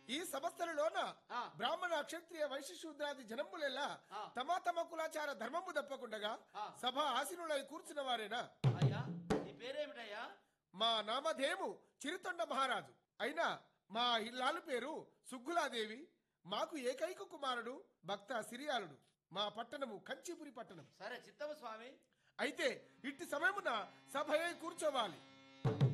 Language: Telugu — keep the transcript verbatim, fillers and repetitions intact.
ఈ సంస్థలలోన ఆ. బ్రాహ్మణ క్షత్రియ వైశ్య శూద్రాది జనములెల్లా ఆ. తమ తమ కులాచార ధర్మము తప్పకుండా ఆ. సభ ఆసీనులై కూర్చున్న వారేనా? అయ్యా నీ పేరేమిటయ్యా? మా నామధేయము చిరుతొండ మహారాజు అయినా మా ఇల్లాలు పేరు సుగ్గులాదేవి. మాకు ఏకైక కుమారుడు భక్త సిరియాలుడు. మా పట్టణము కంచిపురి పట్టణం. సరే చిత్తము స్వామి. అయితే ఇట్టి సమయమున సభయే కూర్చోవాలి.